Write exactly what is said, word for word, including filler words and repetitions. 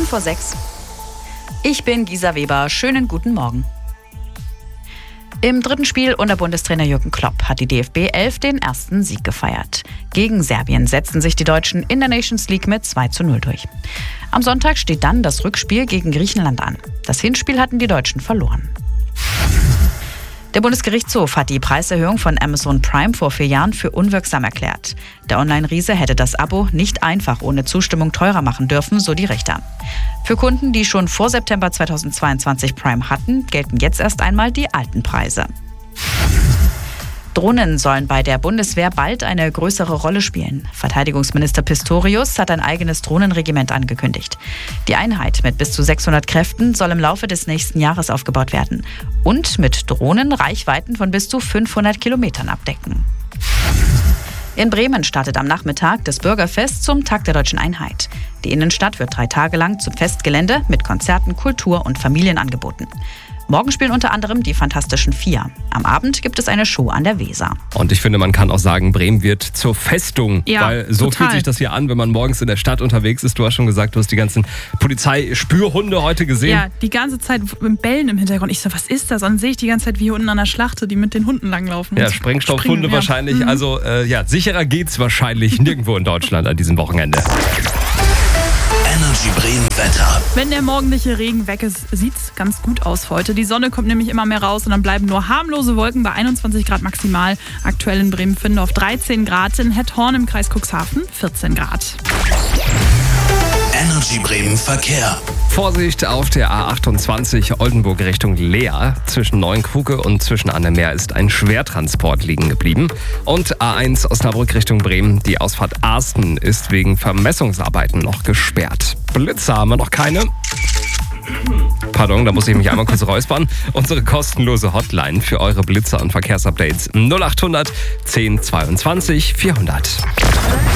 vor sechs. Ich bin Gisa Weber. Schönen guten Morgen. Im dritten Spiel unter Bundestrainer Jürgen Klopp hat die D F B elf den ersten Sieg gefeiert. Gegen Serbien setzten sich die Deutschen in der Nations League mit zwei zu null durch. Am Sonntag steht dann das Rückspiel gegen Griechenland an. Das Hinspiel hatten die Deutschen verloren. Der Bundesgerichtshof hat die Preiserhöhung von Amazon Prime vor vier Jahren für unwirksam erklärt. Der Online-Riese hätte das Abo nicht einfach ohne Zustimmung teurer machen dürfen, so die Richter. Für Kunden, die schon vor September zweitausendzweiundzwanzig Prime hatten, gelten jetzt erst einmal die alten Preise. Drohnen sollen bei der Bundeswehr bald eine größere Rolle spielen. Verteidigungsminister Pistorius hat ein eigenes Drohnenregiment angekündigt. Die Einheit mit bis zu sechshundert Kräften soll im Laufe des nächsten Jahres aufgebaut werden und mit Drohnen Reichweiten von bis zu fünfhundert Kilometern abdecken. In Bremen startet am Nachmittag das Bürgerfest zum Tag der Deutschen Einheit. Die Innenstadt wird drei Tage lang zum Festgelände mit Konzerten, Kultur und Familien angeboten. Morgen spielen unter anderem die Fantastischen Vier. Am Abend gibt es eine Show an der Weser. Und ich finde, man kann auch sagen, Bremen wird zur Festung. Ja, weil so total. fühlt sich das hier an, wenn man morgens in der Stadt unterwegs ist. Du hast schon gesagt, du hast die ganzen Polizeispürhunde heute gesehen. Ja, die ganze Zeit mit Bällen im Hintergrund. Ich so, was ist das? Und dann sehe ich die ganze Zeit wie hier unten an der Schlachte, die mit den Hunden langlaufen. Ja, Sprengstoffhunde Springen, ja. wahrscheinlich. Mhm. Also äh, ja, sicherer geht's wahrscheinlich nirgendwo in Deutschland an diesem Wochenende. Energy Bremen Wetter. Wenn der morgendliche Regen weg ist, sieht es ganz gut aus heute. Die Sonne kommt nämlich immer mehr raus und dann bleiben nur harmlose Wolken bei einundzwanzig Grad maximal. Aktuell in Bremen-Findorf dreizehn Grad, in Hetthorn im Kreis Cuxhaven vierzehn Grad. Energy Bremen Verkehr. Vorsicht auf der A achtundzwanzig Oldenburg Richtung Leer. Zwischen Neuenkruge und zwischen Annemeer ist ein Schwertransport liegen geblieben. Und A eins Osnabrück Richtung Bremen. Die Ausfahrt Arsten ist wegen Vermessungsarbeiten noch gesperrt. Blitzer haben wir noch keine. Pardon, da muss ich mich einmal kurz räuspern. Unsere kostenlose Hotline für eure Blitzer und Verkehrsupdates null achthundert zehn zweiundzwanzig vierhundert.